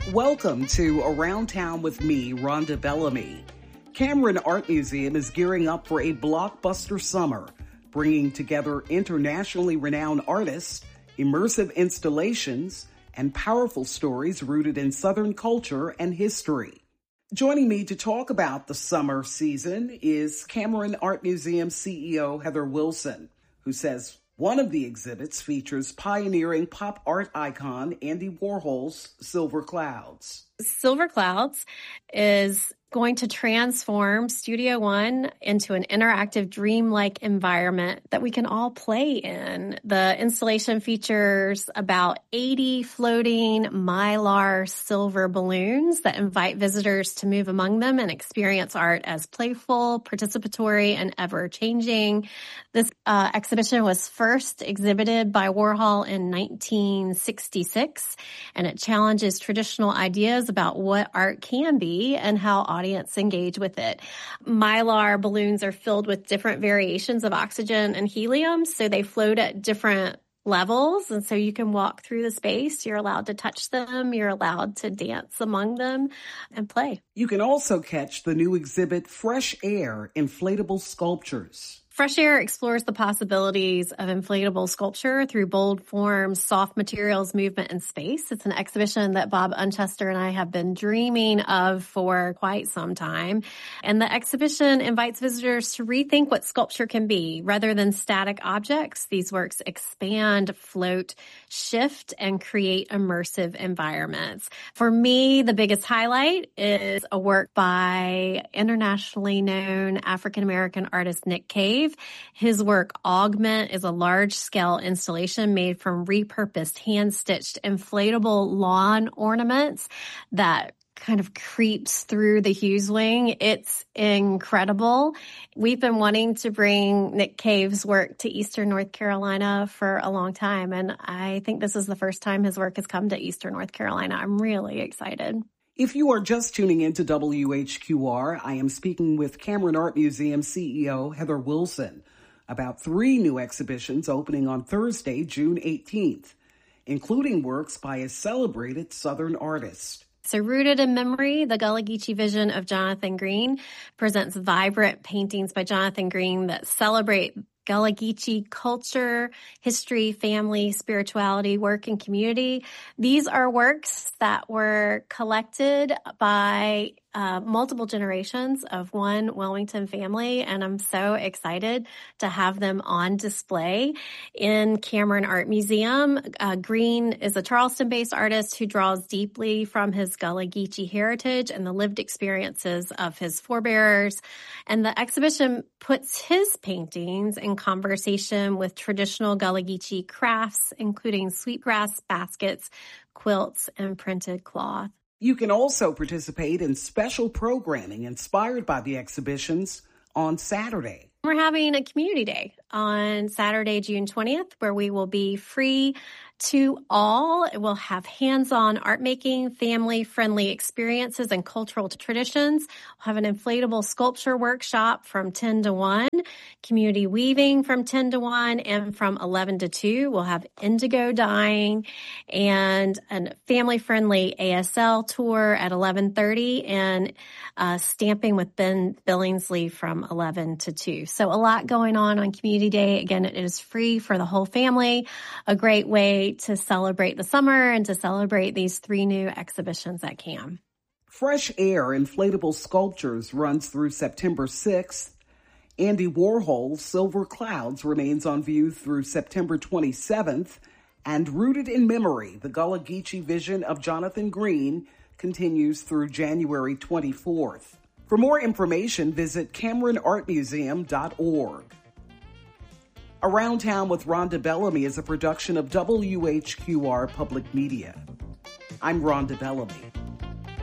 Welcome to Around Town with me, Rhonda Bellamy. Cameron Art Museum is gearing up for a blockbuster summer, bringing together internationally renowned artists, immersive installations, and powerful stories rooted in Southern culture and history. Joining me to talk about the summer season is Cameron Art Museum CEO Heather Wilson, who says one of the exhibits features pioneering pop art icon Andy Warhol's Silver Clouds. Silver Clouds is going to transform Studio One into an interactive, dreamlike environment that we can all play in. The installation features about 80 floating Mylar silver balloons that invite visitors to move among them and experience art as playful, participatory, and ever-changing. This exhibition was first exhibited by Warhol in 1966, and it challenges traditional ideas about what art can be and how audience engage with it. Mylar balloons are filled with different variations of oxygen and helium, so they float at different levels, and so you can walk through the space. You're allowed to touch them. You're allowed to dance among them and play. You can also catch the new exhibit Fresh Air Inflatable Sculptures. Fresh Air explores the possibilities of inflatable sculpture through bold forms, soft materials, movement, and space. It's an exhibition that Bob Unchester and I have been dreaming of for quite some time. And the exhibition invites visitors to rethink what sculpture can be. Rather than static objects, these works expand, float, shift, and create immersive environments. For me, the biggest highlight is a work by internationally known African-American artist Nick Cave. His work, Augment, is a large-scale installation made from repurposed, hand-stitched, inflatable lawn ornaments that kind of creeps through the Hughes Wing. It's incredible. We've been wanting to bring Nick Cave's work to Eastern North Carolina for a long time, and I think this is the first time his work has come to Eastern North Carolina. I'm really excited. If you are just tuning into WHQR, I am speaking with Cameron Art Museum CEO Heather Wilson about 3 new exhibitions opening on Thursday, June 18th, including works by a celebrated Southern artist. So Rooted in Memory, the Gullah Geechee vision of Jonathan Green, presents vibrant paintings by Jonathan Green that celebrate Gullah Geechee culture, history, family, spirituality, work, and community. These are works that were collected by multiple generations of one Wilmington family, and I'm so excited to have them on display in Cameron Art Museum. Green is a Charleston-based artist who draws deeply from his Gullah Geechee heritage and the lived experiences of his forebears, and the exhibition puts his paintings in conversation with traditional Gullah Geechee crafts, including sweetgrass baskets, quilts, and printed cloth. You can also participate in special programming inspired by the exhibitions on Saturday. We're having a community day on Saturday, June 20th, where we will be free to all. We'll have hands-on art making, family-friendly experiences, and cultural traditions. We'll have an inflatable sculpture workshop from 10 to 1, community weaving from 10 to 1, and from 11 to 2, we'll have indigo dyeing and a family-friendly ASL tour at 11:30 and stamping with Ben Billingsley from 11 to 2. So a lot going on Community Day. Again, it is free for the whole family, a great way to celebrate the summer and to celebrate these 3 new exhibitions at CAM. Fresh Air Inflatable Sculptures runs through September 6th. Andy Warhol's Silver Clouds remains on view through September 27th. And Rooted in Memory, the Gullah Geechee vision of Jonathan Green, continues through January 24th. For more information, visit CameronArtMuseum.org. Around Town with Rhonda Bellamy is a production of WHQR Public Media. I'm Rhonda Bellamy.